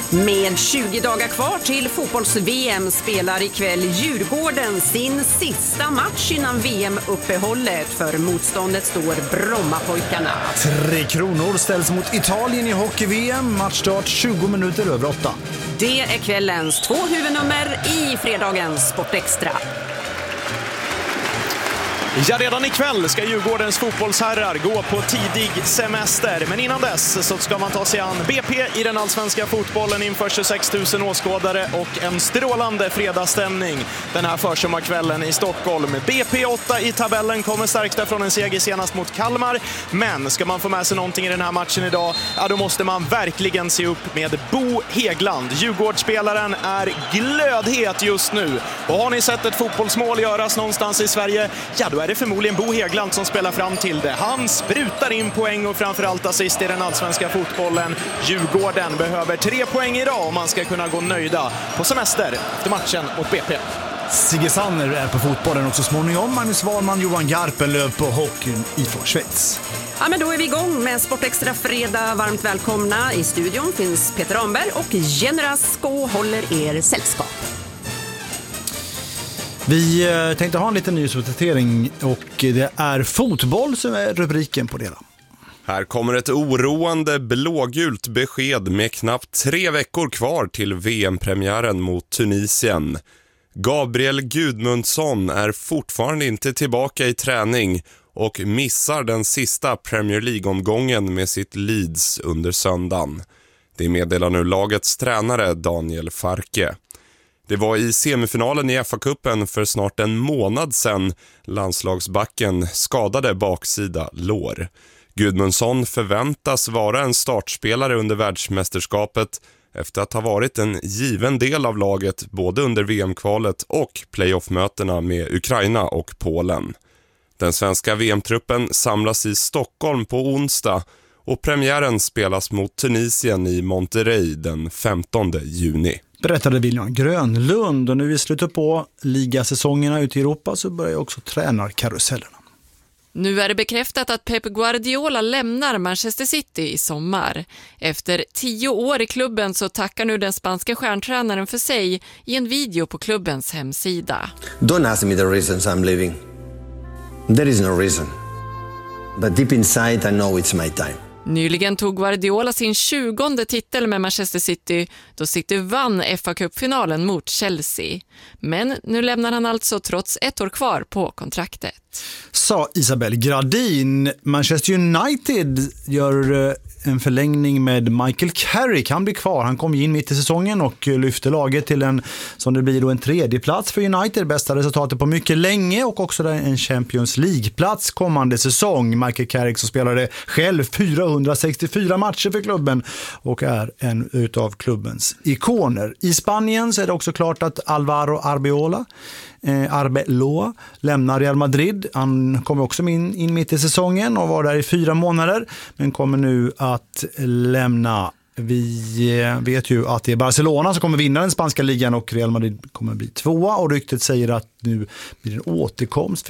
Med 20 dagar kvar till fotbolls-VM spelar ikväll Djurgården sin sista match innan VM-uppehållet. För motståndet står Brommapojkarna. 3 Kronor ställs mot Italien i hockey-VM. Matchstart 20 minuter över 8. Det är kvällens 2 huvudnummer i fredagens Sportextra. Ja, redan ikväll ska Djurgårdens fotbollsherrar gå på tidig semester. Men innan dess så ska man ta sig an BP i den allsvenska fotbollen inför 26 000 åskådare och en strålande fredagsstämning den här försommarkvällen i Stockholm. BP 8 i tabellen kommer stärkta från en seger senast mot Kalmar. Men ska man få med sig någonting i den här matchen idag, ja, då måste man verkligen se upp med Bo Häggland. Djurgårdsspelaren är glödhet just nu. Och har ni sett ett fotbollsmål göras någonstans i Sverige, ja, då är det förmodligen Bo Häggland som spelar fram till det. Han sprutar in poäng och framförallt assist i den allsvenska fotbollen. Djurgården behöver 3 poäng idag om man ska kunna gå nöjda på semester efter matchen mot BP. Sigge Sanner är på fotbollen och så småningom Magnus Wahlman, Johan Garpenlöv på hockeyn ifrån Schweiz. Ja, men då är vi igång med Sportextra fredag. Varmt välkomna. I studion finns Peter Ramberg och Jenny Rask och håller er sällskap. Vi tänkte ha en liten nyhetsuppdatering och det är fotboll som är rubriken på det. Här kommer ett oroande blågult besked med knappt 3 veckor kvar till VM-premiären mot Tunisien. Gabriel Gudmundsson är fortfarande inte tillbaka i träning och missar den sista Premier League-omgången med sitt Leeds under söndagen. Det meddelar nu lagets tränare Daniel Farke. Det var i semifinalen i FA-cupen för snart en månad sedan landslagsbacken skadade baksida lår. Gudmundsson förväntas vara en startspelare under världsmästerskapet efter att ha varit en given del av laget både under VM-kvalet och playoff-mötena med Ukraina och Polen. Den svenska VM-truppen samlas i Stockholm på onsdag och premiären spelas mot Tunisien i Monterrey den 15 juni. Berättade William Grönlund, och nu i slutet på ligasäsongerna ute i Europa så börjar också tränarkarusellerna. Nu är det bekräftat att Pep Guardiola lämnar Manchester City i sommar. Efter 10 år i klubben så tackar nu den spanska stjärntränaren för sig i en video på klubbens hemsida. Don't ask me the reasons I'm leaving. There is no reason. But deep inside I know it's my time. Nyligen tog Guardiola sin 20:e titel med Manchester City då City vann FA-cupfinalen mot Chelsea. Men nu lämnar han alltså trots 1 år kvar på kontraktet. Sa Isabel Gradin. Manchester United gör en förlängning med Michael Carrick. Han blir kvar. Han kom in mitt i säsongen och lyfte laget till en, som det blir då, en 3:e plats för United. Bästa resultatet på mycket länge och också en Champions League-plats kommande säsong. Michael Carrick så spelade själv 464 matcher för klubben och är en utav klubbens ikoner. I Spanien så är det också klart att Alvaro Arbeloa lämnar Real Madrid. Han kommer också in mitt i säsongen och var där i 4 månader men kommer nu att lämna. Vi vet ju att det är Barcelona som kommer vinna den spanska ligan och Real Madrid kommer bli 2:a och ryktet säger att nu blir det en återkomst